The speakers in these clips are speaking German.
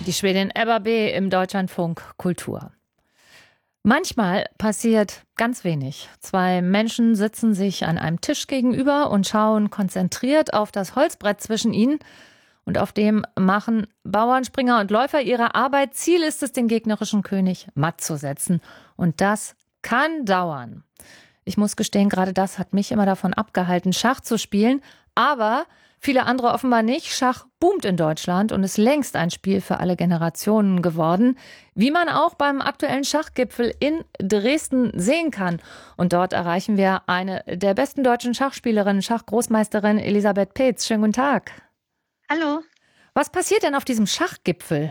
Die Schwedin Ebba B. im Deutschlandfunk Kultur. Manchmal passiert ganz wenig. Zwei Menschen sitzen sich an einem Tisch gegenüber und schauen konzentriert auf das Holzbrett zwischen ihnen. Und auf dem machen Bauern, Springer und Läufer ihre Arbeit. Ziel ist es, den gegnerischen König matt zu setzen. Und das kann dauern. Ich muss gestehen, gerade das hat mich immer davon abgehalten, Schach zu spielen. Aber viele andere offenbar nicht. Schach boomt in Deutschland und ist längst ein Spiel für alle Generationen geworden. Wie man auch beim aktuellen Schachgipfel in Dresden sehen kann. Und dort erreichen wir eine der besten deutschen Schachspielerinnen, Schachgroßmeisterin Elisabeth Peetz. Schönen guten Tag. Hallo. Was passiert denn auf diesem Schachgipfel?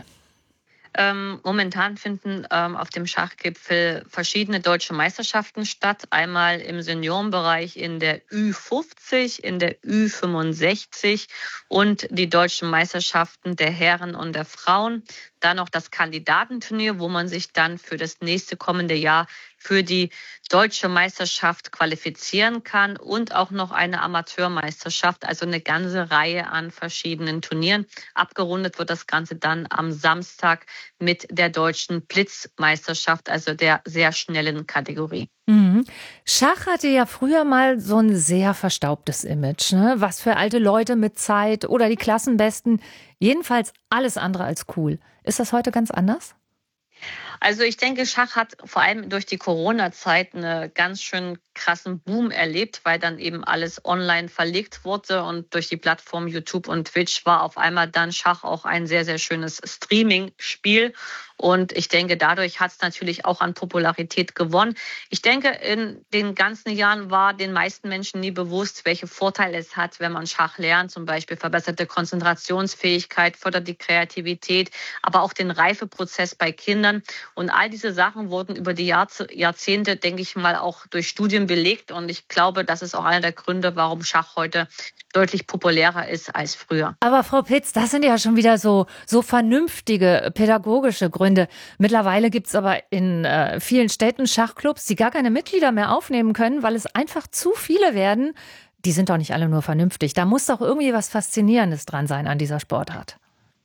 Momentan finden auf dem Schachgipfel verschiedene deutsche Meisterschaften statt. Einmal im Seniorenbereich in der Ü50, in der Ü65 und die deutschen Meisterschaften der Herren und der Frauen. Dann noch das Kandidatenturnier, wo man sich dann für das nächste kommende Jahr für die deutsche Meisterschaft qualifizieren kann und auch noch eine Amateurmeisterschaft, also eine ganze Reihe an verschiedenen Turnieren. Abgerundet wird das Ganze dann am Samstag mit der deutschen Blitzmeisterschaft, also der sehr schnellen Kategorie. Mhm. Schach hatte ja früher mal so ein sehr verstaubtes Image, ne? Was für alte Leute mit Zeit oder die Klassenbesten. Jedenfalls alles andere als cool. Ist das heute ganz anders? Also ich denke, Schach hat vor allem durch die Corona-Zeit einen ganz schön krassen Boom erlebt, weil dann eben alles online verlegt wurde und durch die Plattform YouTube und Twitch war auf einmal dann Schach auch ein sehr, sehr schönes Streaming-Spiel. Und ich denke, dadurch hat es natürlich auch an Popularität gewonnen. Ich denke, in den ganzen Jahren war den meisten Menschen nie bewusst, welche Vorteile es hat, wenn man Schach lernt. Zum Beispiel verbesserte Konzentrationsfähigkeit, fördert die Kreativität, aber auch den Reifeprozess bei Kindern. Und all diese Sachen wurden über die Jahrzehnte, denke ich mal, auch durch Studien belegt. Und ich glaube, das ist auch einer der Gründe, warum Schach heute deutlich populärer ist als früher. Aber Frau Peetz, das sind ja schon wieder so vernünftige pädagogische Gründe. Mittlerweile gibt's aber in vielen Städten Schachclubs, die gar keine Mitglieder mehr aufnehmen können, weil es einfach zu viele werden. Die sind doch nicht alle nur vernünftig. Da muss doch irgendwie was Faszinierendes dran sein an dieser Sportart.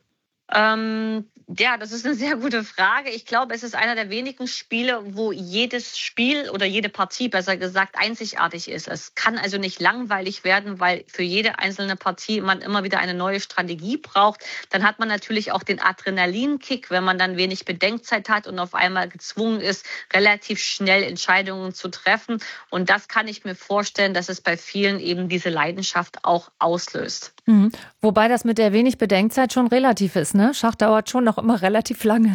Ja, das ist eine sehr gute Frage. Ich glaube, es ist einer der wenigen Spiele, wo jedes Spiel oder jede Partie, besser gesagt, einzigartig ist. Es kann also nicht langweilig werden, weil für jede einzelne Partie man immer wieder eine neue Strategie braucht. Dann hat man natürlich auch den Adrenalinkick, wenn man dann wenig Bedenkzeit hat und auf einmal gezwungen ist, relativ schnell Entscheidungen zu treffen. Und das kann ich mir vorstellen, dass es bei vielen eben diese Leidenschaft auch auslöst. Mhm. Wobei das mit der wenig Bedenkzeit schon relativ ist, ne? Schach dauert schon noch immer relativ lange.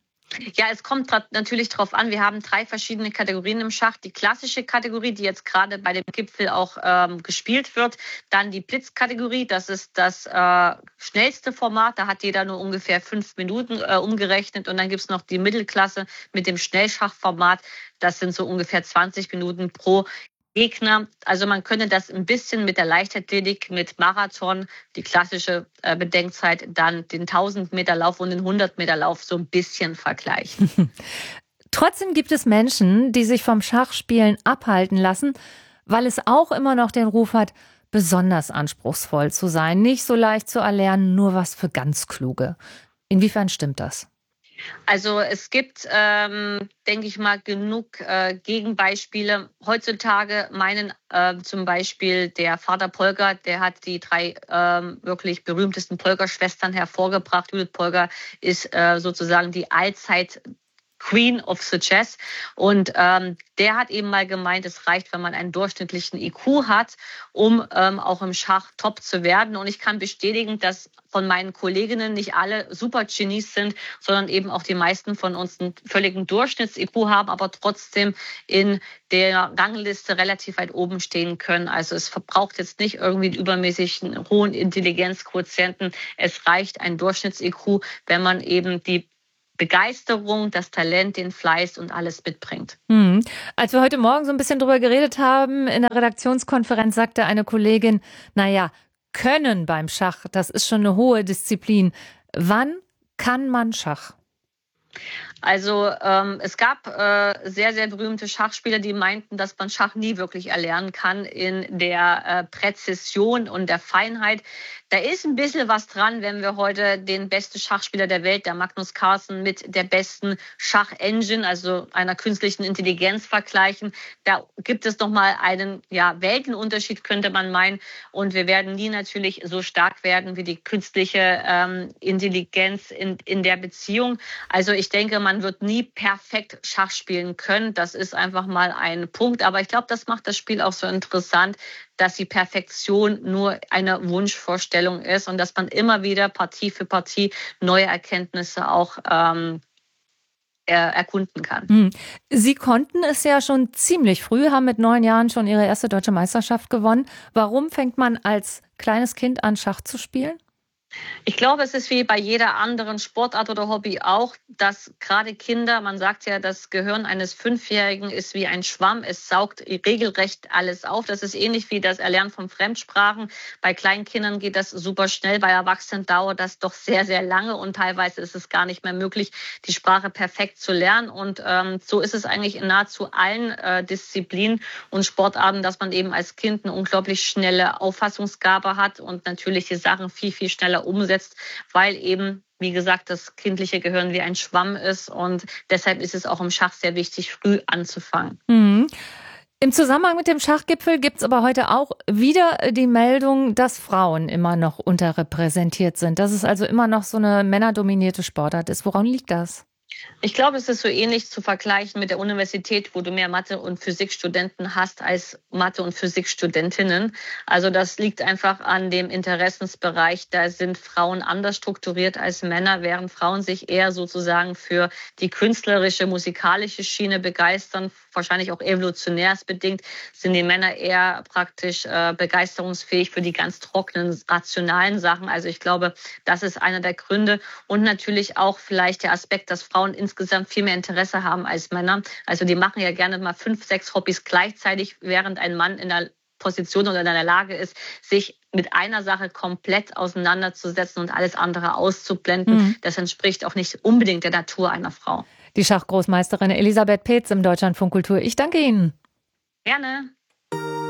Ja, es kommt natürlich drauf an. Wir haben 3 verschiedene Kategorien im Schach. Die klassische Kategorie, die jetzt gerade bei dem Gipfel auch gespielt wird. Dann die Blitzkategorie, das ist das schnellste Format. Da hat jeder nur ungefähr 5 Minuten umgerechnet. Und dann gibt's noch die Mittelklasse mit dem Schnellschachformat. Das sind so ungefähr 20 Minuten pro Gegner. Also man könnte das ein bisschen mit der Leichtathletik, mit Marathon, die klassische Bedenkzeit, dann den 1000-Meter-Lauf und den 100-Meter-Lauf so ein bisschen vergleichen. Trotzdem gibt es Menschen, die sich vom Schachspielen abhalten lassen, weil es auch immer noch den Ruf hat, besonders anspruchsvoll zu sein, nicht so leicht zu erlernen, nur was für ganz Kluge. Inwiefern stimmt das? Also es gibt, denke ich mal, genug Gegenbeispiele. Heutzutage meinen zum Beispiel der Vater Polger, der hat die 3 wirklich berühmtesten Polger-Schwestern hervorgebracht. Judith Polger ist sozusagen die Allzeit Queen of the Chess. Und der hat eben mal gemeint, es reicht, wenn man einen durchschnittlichen IQ hat, um auch im Schach top zu werden. Und ich kann bestätigen, dass von meinen Kolleginnen nicht alle Super-Genies sind, sondern eben auch die meisten von uns einen völligen Durchschnitts-IQ haben, aber trotzdem in der Rangliste relativ weit oben stehen können. Also es verbraucht jetzt nicht irgendwie einen übermäßigen hohen Intelligenzquotienten. Es reicht ein Durchschnitts-IQ, wenn man eben die Begeisterung, das Talent, den Fleiß und alles mitbringt. Als wir heute Morgen so ein bisschen drüber geredet haben, in der Redaktionskonferenz sagte eine Kollegin, naja, Können beim Schach, das ist schon eine hohe Disziplin. Wann kann man Schach? Also es gab sehr, sehr berühmte Schachspieler, die meinten, dass man Schach nie wirklich erlernen kann in der Präzision und der Feinheit. Da ist ein bisschen was dran, wenn wir heute den besten Schachspieler der Welt, der Magnus Carlsen, mit der besten Schachengine, also einer künstlichen Intelligenz vergleichen. Da gibt es nochmal einen Weltenunterschied, könnte man meinen. Und wir werden nie natürlich so stark werden wie die künstliche Intelligenz in der Beziehung. Also ich denke, man wird nie perfekt Schach spielen können. Das ist einfach mal ein Punkt. Aber ich glaube, das macht das Spiel auch so interessant, dass die Perfektion nur eine Wunschvorstellung ist und dass man immer wieder Partie für Partie neue Erkenntnisse auch erkunden kann. Sie konnten es ja schon ziemlich früh, haben mit 9 Jahren schon Ihre erste deutsche Meisterschaft gewonnen. Warum fängt man als kleines Kind an, Schach zu spielen? Ich glaube, es ist wie bei jeder anderen Sportart oder Hobby auch, dass gerade Kinder, man sagt ja, das Gehirn eines Fünfjährigen ist wie ein Schwamm, es saugt regelrecht alles auf. Das ist ähnlich wie das Erlernen von Fremdsprachen. Bei kleinen Kindern geht das super schnell, bei Erwachsenen dauert das doch sehr, sehr lange und teilweise ist es gar nicht mehr möglich, die Sprache perfekt zu lernen. Und so ist es eigentlich in nahezu allen Disziplinen und Sportarten, dass man eben als Kind eine unglaublich schnelle Auffassungsgabe hat und natürlich die Sachen viel, viel schneller umsetzt, weil eben, wie gesagt, das kindliche Gehirn wie ein Schwamm ist und deshalb ist es auch im Schach sehr wichtig, früh anzufangen. Mhm. Im Zusammenhang mit dem Schachgipfel gibt es aber heute auch wieder die Meldung, dass Frauen immer noch unterrepräsentiert sind, dass es also immer noch so eine männerdominierte Sportart ist. Woran liegt das? Ich glaube, es ist so ähnlich zu vergleichen mit der Universität, wo du mehr Mathe- und Physikstudenten hast als Mathe- und Physikstudentinnen. Also das liegt einfach an dem Interessensbereich. Da sind Frauen anders strukturiert als Männer, während Frauen sich eher sozusagen für die künstlerische, musikalische Schiene begeistern. Wahrscheinlich auch evolutionärsbedingt sind die Männer eher praktisch begeisterungsfähig für die ganz trockenen, rationalen Sachen. Also ich glaube, das ist einer der Gründe. Und natürlich auch vielleicht der Aspekt, dass Frauen insgesamt viel mehr Interesse haben als Männer. Also die machen ja gerne mal 5, 6 Hobbys gleichzeitig, während ein Mann in der Position oder in der Lage ist, sich mit einer Sache komplett auseinanderzusetzen und alles andere auszublenden. Das entspricht auch nicht unbedingt der Natur einer Frau. Die Schachgroßmeisterin Elisabeth Peetz im Deutschlandfunk Kultur. Ich danke Ihnen. Gerne.